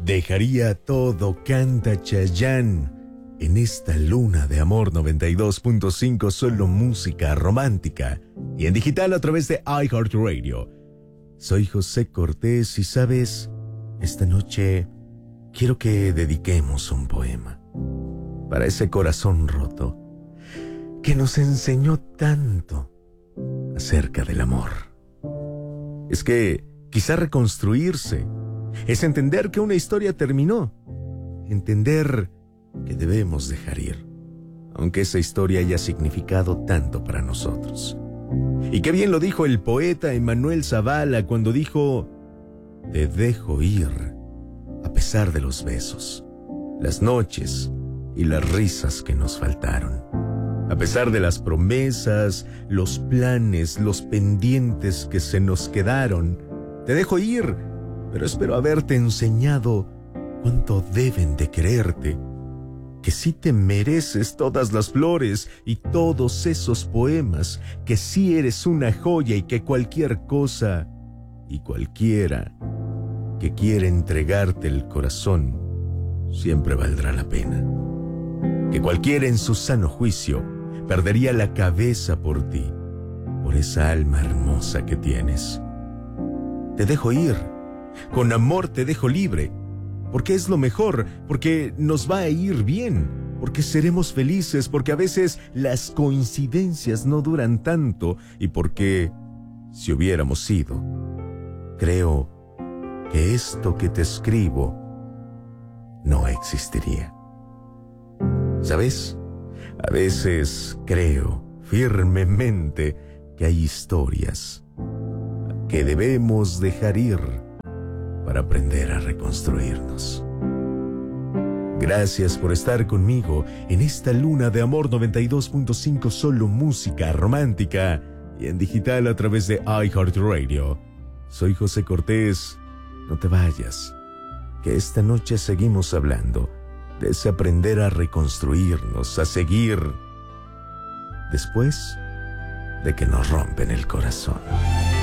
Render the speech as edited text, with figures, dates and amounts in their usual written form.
Dejaría todo, canta Chayanne. En esta luna de amor 92.5, solo música romántica. Y en digital a través de iHeartRadio. Soy José Cortés y sabes, esta noche quiero que dediquemos un poema para ese corazón roto que nos enseñó tanto acerca del amor. Es que quizá reconstruirse es entender que una historia terminó, entender que debemos dejar ir, aunque esa historia haya significado tanto para nosotros. Y qué bien lo dijo el poeta Emanuel Zavala cuando dijo: te dejo ir a pesar de los besos, las noches y las risas que nos faltaron, a pesar de las promesas, los planes, los pendientes que se nos quedaron. Te dejo ir, pero espero haberte enseñado cuánto deben de quererte, que sí te mereces todas las flores y todos esos poemas, que sí eres una joya y que cualquier cosa y cualquiera que quiera entregarte el corazón siempre valdrá la pena, que cualquiera en su sano juicio perdería la cabeza por ti, por esa alma hermosa que tienes. Te dejo ir, con amor te dejo libre, porque es lo mejor, porque nos va a ir bien, porque seremos felices, porque a veces las coincidencias no duran tanto y porque, si hubiéramos sido, creo que esto que te escribo no existiría. ¿Sabes? A veces creo firmemente que hay historias que debemos dejar ir para aprender a reconstruirnos. Gracias por estar conmigo en esta luna de amor 92.5, solo música romántica y en digital a través de iHeartRadio. Soy José Cortés. No te vayas, que esta noche seguimos hablando de ese aprender a reconstruirnos, a seguir después de que nos rompen el corazón.